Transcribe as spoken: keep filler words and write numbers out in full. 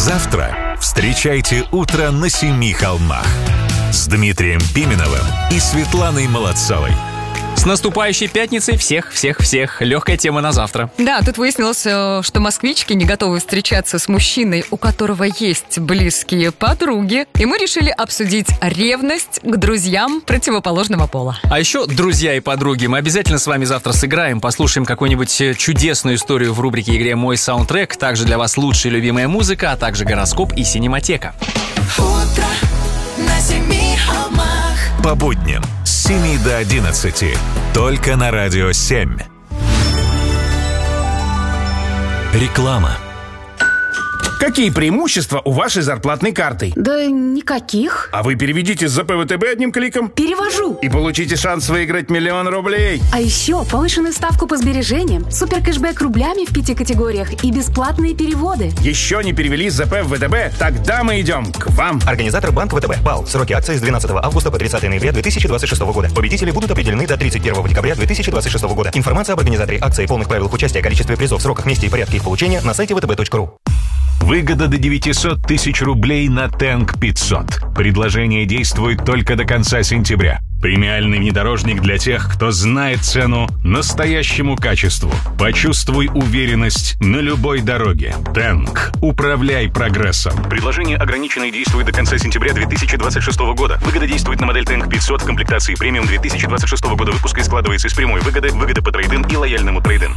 Завтра встречайте утро на Семи холмах с Дмитрием Пименовым и Светланой Молодцовой. С наступающей пятницей всех-всех-всех. Легкая тема на завтра. Да, тут выяснилось, что москвички не готовы встречаться с мужчиной, у которого есть близкие подруги. И мы решили обсудить ревность к друзьям противоположного пола. А еще, друзья и подруги, мы обязательно с вами завтра сыграем, послушаем какую-нибудь чудесную историю в рубрике «Игре Мой саундтрек». Также для вас лучшая любимая музыка, а также гороскоп и синематека. Утро на Семи холмах. По будням с семи до одиннадцати. Только на Радио семь. Реклама. Какие преимущества у вашей зарплатной карты? Да никаких. А вы переведите с ЗП ВТБ одним кликом. Перевожу. И получите шанс выиграть миллион рублей. А еще повышенную ставку по сбережениям, супер кэшбэк рублями в пяти категориях и бесплатные переводы. Еще не перевели с ЗП в ВТБ? Тогда мы идем к вам. Организатор Банк ВТБ. БАЛ. Сроки акции с двенадцатого августа по тридцатое ноября две тысячи двадцать шестого года. Победители будут определены до тридцать первого декабря две тысячи двадцать шестого года. Информация об организаторе акции, полных правилах участия, количестве призов, сроках, месте и порядке их получения на сайте вэ тэ бэ точка ру. Выгода до девятисот тысяч рублей на Тэнк пятьсот. Предложение действует только до конца сентября. Премиальный внедорожник для тех, кто знает цену настоящему качеству. Почувствуй уверенность на любой дороге. Тэнк. Управляй прогрессом. Предложение ограничено и действует до конца сентября две тысячи двадцать шестого года. Выгода действует на модель Тэнк пятьсот в комплектации премиум две тысячи двадцать шестого года выпуска и складывается из прямой выгоды, выгоды по трейд-ин и лояльному трейд-ин.